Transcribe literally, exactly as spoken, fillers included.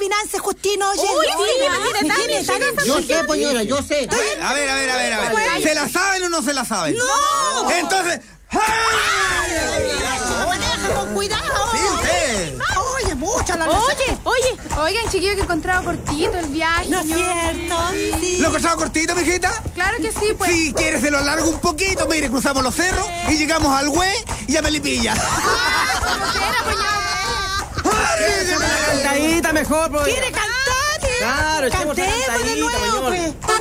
adivinanza, Justino, oye. Uy, sí, me tiene tan en Yo sé, señora, yo sé. A ver, a ver, a ver, a ver. ¿Se la saben o no se la saben? ¡No! Entonces... Maneja con cuidado. Sí, usted. Oye, mucha la Oye, oye, oigan, chiquillos, que he encontrado cortito el viaje. ¿No es señor. cierto? Sí. ¿Lo cortado cortito, mijita? Claro que sí, pues. Si quieres se lo alargo un poquito, mire, cruzamos los cerros y llegamos al güey y a Melipilla. Como quiera, pues ya. Una cantadita mejor, pues. ¿Quiere cantar? Claro, echemos una Cantemos de cantadita, nuevo, señor. pues.